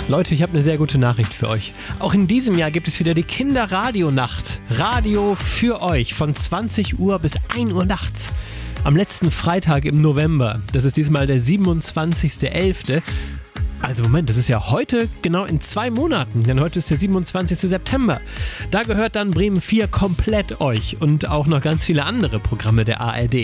Leute, ich habe eine sehr gute Nachricht für euch. Auch in diesem Jahr gibt es wieder die Kinderradionacht. Radio für euch von 20 Uhr bis 1 Uhr nachts. Am letzten Freitag im November. Das ist diesmal der 27.11. Also Moment, das ist ja heute genau in 2 Monaten, denn heute ist der 27. September. Da gehört dann Bremen 4 komplett euch und auch noch ganz viele andere Programme der ARD.